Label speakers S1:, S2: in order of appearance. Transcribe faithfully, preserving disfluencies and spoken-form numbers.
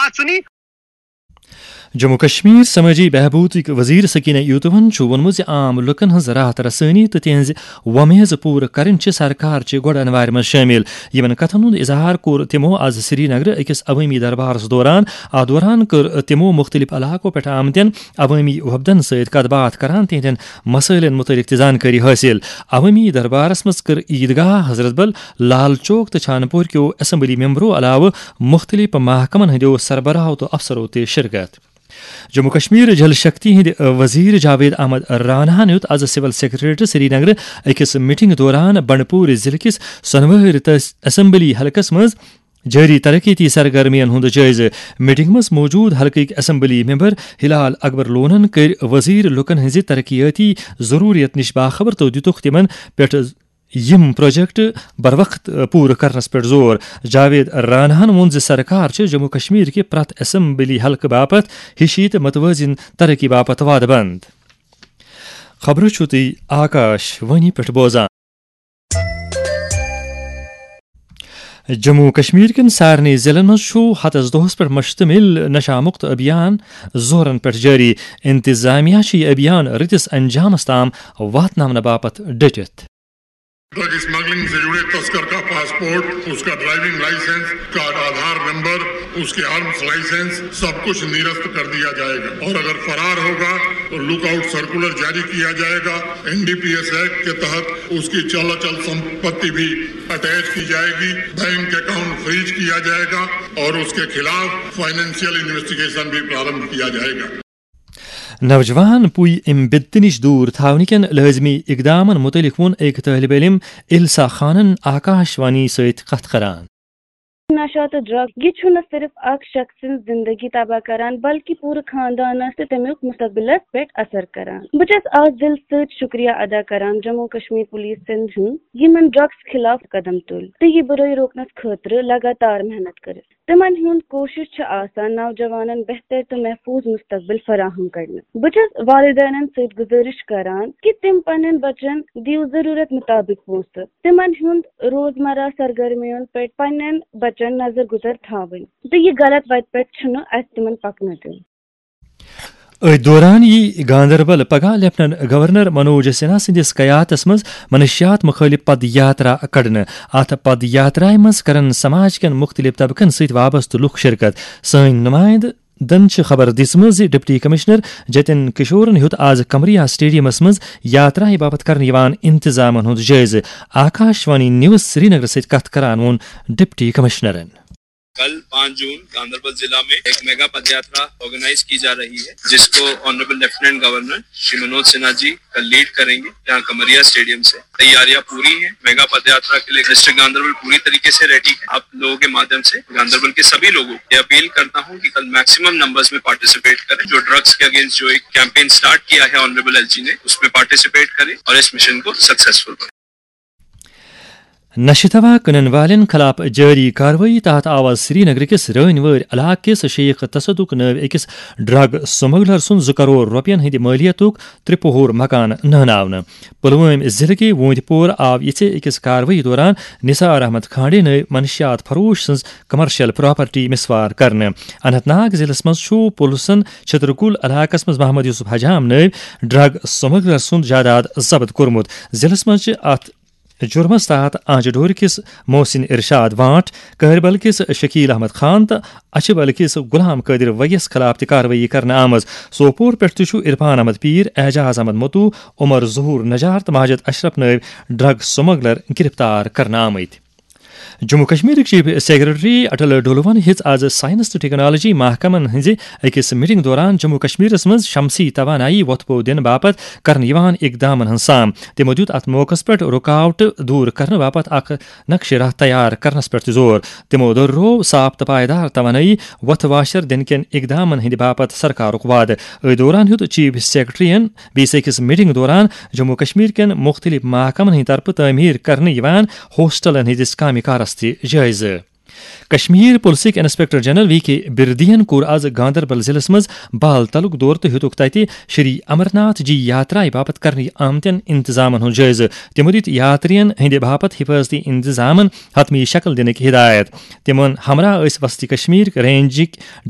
S1: बात सुनी।
S2: जम्मू कश्मीर समजी बहबूद वजीर सकीना यूतुफन वोनमुत आम लुकन हज राहत रसानी तो तिहज वमेज पूर कर सरकार गोड़ अनवार मज शामिल। यमन कथन हुंद इजहार कोर तिमो आज श्रीनगर अकिस अवामी दरबारस दौरान आ दौरान कर तिमो मुख्तलिफ इलाकों पे आमतन अवामी वफदन सत कत बात करान तिहदन मसलन मुतलिक जानकारी हासिल। अवामी दरबारस मज कर ईदगाह हजरत बल लाल चौक तो छानपुर क्यों असम्बली मेम्बरों अलाव मुख्तलिफ महकमन हंदो सरबराह तो अफसरों ते शिरकत। जम्मू कश्मीर जल शक्ति हिंद वजीर जावेद अहमद राना युत आज सिविल सेक्रेटरी श्रीनगर अकिस मीटिंग दौरान बंडपूर जिले किस सनवर असम्बली हलकस मज जारी तरक्की सरगर्मियन हुंद जायज़। मीटिंग मज मौजूद हल्क असम्बली मेंबर हिलाल अकबर लोनन कर वजीर लुकन हज तरक्याती जरूरियत निश बाखबर तो दितुख तिमन पे यम प्रोजेक्ट बर वक्त पूर करनस पे जोर। जावेद रानहन वोन सरकार जम्मू कश्मीर के प्रत असम्बली हल्क बापत हिशीत मतवजिन तरक्की बापत वाद बंद। खबर छुती आकाशवाणी पे बोजान। जम्मू कश्मीर कन सारनी जिलन मज हतस दोहस पे मुश्तमिल नशा मुक्त अभियान जोरन पे जारी। इंतजामिया यह अभियान रतिस अंजामस ताम वातनामन बापत डटित।
S3: ड्रग स्मगलिंग से जुड़े तस्कर का पासपोर्ट, उसका ड्राइविंग लाइसेंस, का आधार नंबर, उसके आर्म्स लाइसेंस सब कुछ निरस्त कर दिया जाएगा और अगर फरार होगा तो लुकआउट सर्कुलर जारी किया जाएगा। एनडीपीएस एक्ट के तहत उसकी चल अचल संपत्ति भी अटैच की जाएगी, बैंक अकाउंट फ्रीज किया जाएगा और उसके खिलाफ फाइनेंशियल इन्वेस्टिगेशन भी प्रारंभ किया जाएगा।
S2: नौजवान पुई इम बिद्निश दूर थावनिकन लाजमी इकदामन मुतलिक वोन एक तहलिब इल्म इल्सा खानन आकाशवाणी सहित कथ करान।
S4: नशा तो ड्रग ये न सिर्फ अक शख्स जिंदगी तबाह करान बल्कि पूरे खानदान तमिक मुस्तकबिल पे असर करान। बस आज दिल से शुक्रिया अदा करान Jammu Kashmir police Sindh Yemen drugs खिलाफ कदम तुल तो यह बुराई रोकनस खतर लगातार मेहनत कर। तिमन हुंद कोशिश आसान नौजवानन बेहतर तो महफूज मुस्तकबिल फराहम करना। बस वालिदैन से गुजारिश करान कि तिम पन्न बचन दियो जरूरत मुताबिक पोस्त तिमन हुंद रोजमर्रा सरगर्मियों पे पन्न बचन नजर गुजर थावन तो यह गलत वत पे तिमन पकन दिन।
S2: दौरान यह गांधरबल पगह लेफ्टिनेंट गवर्नर मनोज सिन्हा सिंदिस कयातस मज मनशियात मुखालिफ पद यात्रा कड़न। अत पद यात्रा मज करन समाज कन मुख्तलिफ तबकन सत वाबस्त लुक शिरकत। सन नुमाइंद दन खबर दिसम डिप्टी कमिश्नर जतिन किशोरन युत आज कमरिया स्टेडियमस मज यात्रा बाबत कर इंतजामन हुंद जायज़। आकाशवाणी न्यूज श्रीनगर सत कथ करान वोन डिप्टी कमिश्नरन।
S5: कल पाँच जून गांधरबल जिला में एक मेगा पद यात्रा ऑर्गेनाइज की जा रही है जिसको honourable lieutenant governor Shri Manoj Sinha ji कल लीड करेंगे। यहाँ कमरिया स्टेडियम से तैयारियां पूरी हैं। मेगा पद यात्रा के लिए डिस्ट्रिक्ट गांधरबल पूरी तरीके से रेडी है। आप लोगों के माध्यम से गांधरबल के सभी लोगों को अपील करता हूँ कि कल मैक्सिमम नंबर्स में पार्टिसिपेट करें। जो ड्रग्स के अगेंस्ट जो एक कैंपेन स्टार्ट किया है ऑनरेबल एलजी ने उसमें पार्टिसिपेट करें और इस मिशन को सक्सेसफुल करें।
S2: नशतवा कनन वालन खिलाफ जारी कार्रवाई तहत आवाज श्रीनगर किस रनवर इलाक किस शेख तसदुक नव अकिस ड्रग स्मगलर सुन जो करोड़ रुपयन हंद मालियतुक त्रिपोहर मकान नहनावन। पुलवाम जिले के वोंदपोर आव ये अकिस कार्रवाई दौरान निसार अहमद खांडे नव मनशियात फरोश सज कमर्शियल प्रॉपर्टी मिसवार करने। अनंतनाग जिलस मज पुलिसन छतरकुल इलाकस मज मोहम्मद यूसुफ हजाम नव ड्रग स्मगलर सुन जायदाद जब्त कोरमुत। जिलस मज अत जुर्मस तहत आंजडोर किस मोहसिन इरशाद वाट, कहरबल किस शकील अहमद खान तो अचबल किस गुलाम कदर वयस खिलाफ ति कार्रवाई करने आमज। सोपोर पे इरफान अहमद पीर, एजाज अहमद मोतू, उमर जहूर नजार तो माजिद अशरफ नव ड्रग स्मगलर गिरफ्तार करने आमद। जम्मू कश्मीर चीफ सेक्रेटरी अटल डोलवन हिज आज साइंस तो टेक्नोलॉजी महकमन हज अकिस मीटिंग दौरान जम्मू कश्मीर मज शमसी तवानाई वतपो दिन बापत कर इकदामन हन साम। तमो दित अत मौकस पे रुकावट दूर करने बापत अख नक्श राह तैयार करनस पे जोर। तमो दर्रो साफ तो पायदार तवानाई वत वाशर दिन कन इकदामन हंद बापत सरकार वाद। दौरान युत चीफ सेक्रेटरीन बीस अकिस मीटिंग दौरान जम्मू कश्मीर कन मुख्तलिफ महकमन हंद तरफ तमीर करने होस्टलन हंदिस कामि जायज़। Kashmir police inspector general we के बिरदियन कोर आज गांधरबल जिलस मज बाल तलुक दौर तो हेतुक तति श्री अमरनाथ जी यात्रा बापत करने आमतन इंतजामन हो जायज़। तमो दित यात्रियन हंद बापत हिफाजती इंतजामन हतमी शक्ल दिन की हिदायत। तिमन हमरा वस्ती कश्मीर रेंजिक